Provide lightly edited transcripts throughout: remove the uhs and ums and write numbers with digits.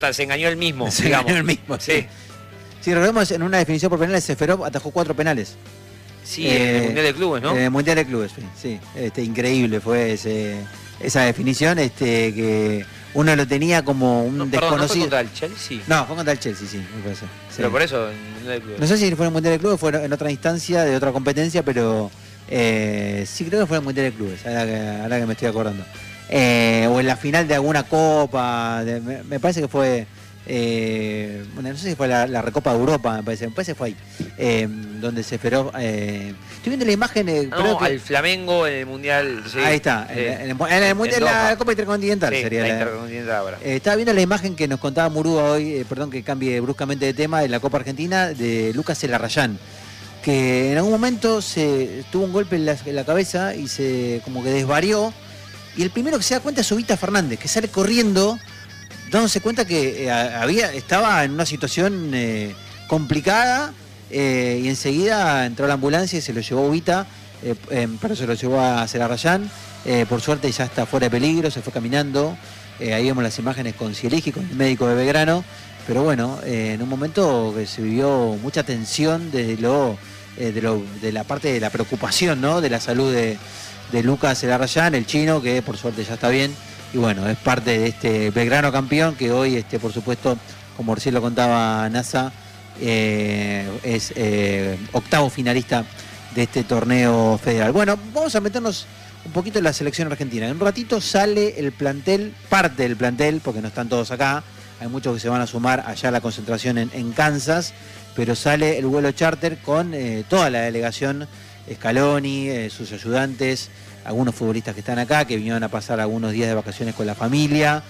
se engañó él mismo, Se digamos. engañó él mismo, Sí. Sí, recordemos, en una definición por penales, Seferov atajó 4 penales. Sí, en el Mundial de Clubes, ¿no? En el Mundial de Clubes, sí. Increíble fue esa definición, que uno lo tenía como un Perdón, ¿no fue desconocido. contra el Chelsea? No, fue contra el Chelsea, sí, me parece. Sí. Pero por eso, en el Mundial de Clubes. No sé si fue en el Mundial de Clubes, fue en otra instancia, de otra competencia, pero sí creo que fue en el Mundial de Clubes, ahora que me estoy acordando. O en la final de alguna copa, me parece que fue... bueno, no sé si fue la Recopa de Europa, me parece que fue ahí, donde se esperó. Estoy viendo la imagen. No, al Flamengo en el Mundial. Sí. Ahí está, en el Mundial, la Copa Intercontinental, sí, sería la Intercontinental ahora. Estaba viendo la imagen que nos contaba Murúa hoy, perdón que cambie bruscamente de tema, de la Copa Argentina, de Lucas Elarrayán, que en algún momento tuvo un golpe en la cabeza y se como que desvarió, y el primero que se da cuenta es Ovita Fernández, que sale corriendo, dándose cuenta que estaba en una situación complicada, y enseguida entró a la ambulancia y se lo llevó Ovita, pero se lo llevó a Celarrayán. Por suerte ya está fuera de peligro, se fue caminando. Ahí vemos las imágenes con Cieligi, con el médico de Belgrano. Pero bueno, en un momento que se vivió mucha tensión desde de la parte de la preocupación, ¿no?, de la salud de Lucas Celarrayán, el chino, que por suerte ya está bien. Y bueno, es parte de este Belgrano campeón que hoy, por supuesto, como recién lo contaba NASA, es octavo finalista de este torneo federal. Bueno, vamos a meternos un poquito en la selección argentina. En un ratito sale el plantel, parte del plantel, porque no están todos acá. Hay muchos que se van a sumar allá a la concentración en Kansas, pero sale el vuelo charter con toda la delegación, Scaloni, sus ayudantes, algunos futbolistas que están acá, que vinieron a pasar algunos días de vacaciones con la familia,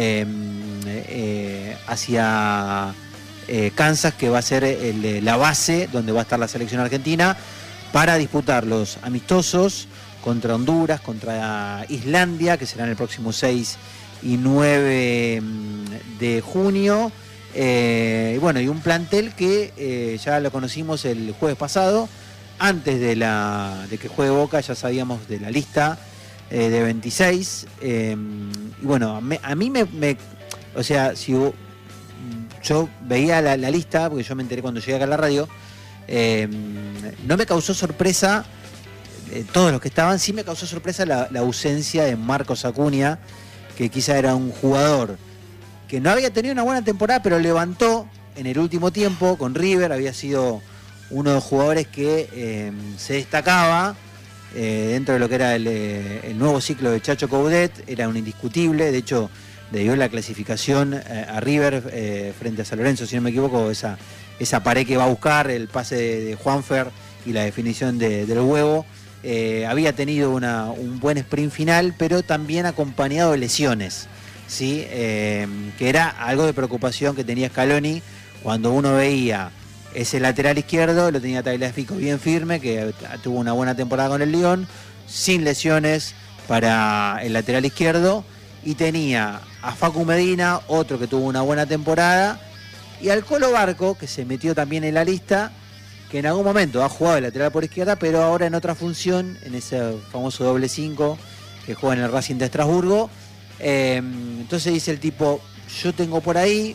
hacia Kansas, que va a ser la base donde va a estar la selección argentina, para disputar los amistosos contra Honduras, contra Islandia, que serán el próximo 6 y 9 de junio. Y bueno, y un plantel que ya lo conocimos el jueves pasado. Antes de que juegue Boca ya sabíamos de la lista de 26. Y bueno, a mí o sea, si yo veía la lista, porque yo me enteré cuando llegué acá a la radio, no me causó sorpresa todos los que estaban. Sí me causó sorpresa la ausencia de Marcos Acuña, que quizá era un jugador que no había tenido una buena temporada, pero levantó en el último tiempo con River, había sido uno de los jugadores que se destacaba dentro de lo que era el nuevo ciclo de Chacho Coudet, era un indiscutible. De hecho, le dio la clasificación a River frente a San Lorenzo, si no me equivoco, esa pared que va a buscar, el pase de Juanfer y la definición del huevo. Había tenido un buen sprint final, pero también acompañado de lesiones, ¿sí? Que era algo de preocupación que tenía Scaloni cuando uno veía ese lateral izquierdo. Lo tenía Tagliafico bien firme, que tuvo una buena temporada con el Lyon, sin lesiones para el lateral izquierdo, y tenía a Facu Medina, otro que tuvo una buena temporada, y al Colo Barco, que se metió también en la lista, que en algún momento ha jugado de lateral por izquierda, pero ahora en otra función, en ese famoso doble 5 que juega en el Racing de Estrasburgo. Entonces dice el tipo, yo tengo por ahí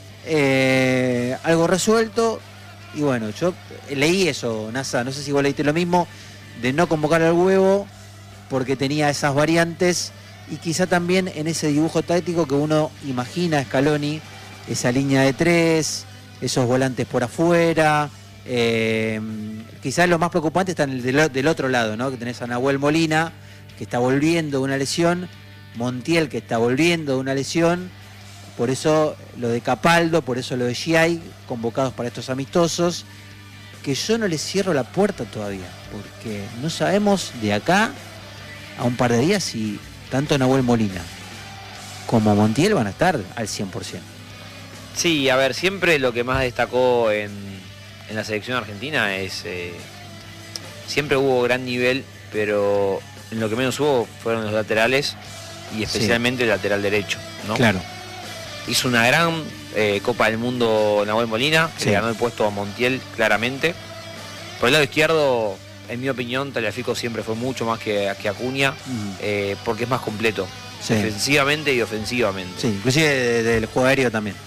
algo resuelto. Y bueno, yo leí eso, NASA, no sé si vos leíste lo mismo, de no convocar al huevo porque tenía esas variantes, y quizá también en ese dibujo táctico que uno imagina a Scaloni, esa línea de 3, esos volantes por afuera. Quizás lo más preocupante está del otro lado, ¿no? Que tenés a Nahuel Molina, que está volviendo de una lesión, Montiel, que está volviendo de una lesión. Por eso lo de Capaldo, por eso lo de Giai, convocados para estos amistosos, que yo no les cierro la puerta todavía, porque no sabemos de acá a un par de días si tanto Nahuel Molina como Montiel van a estar al 100%. Sí, a ver, siempre lo que más destacó en la selección argentina es... siempre hubo gran nivel, pero en lo que menos hubo fueron los laterales, y especialmente el lateral derecho, ¿no? Claro. Hizo una gran Copa del Mundo Nahuel Molina, que le ganó el puesto a Montiel claramente. Por el lado izquierdo, en mi opinión, Tagliafico siempre fue mucho más que Acuña, porque es más completo. Sí. defensivamente y ofensivamente. Sí, inclusive del juego aéreo también.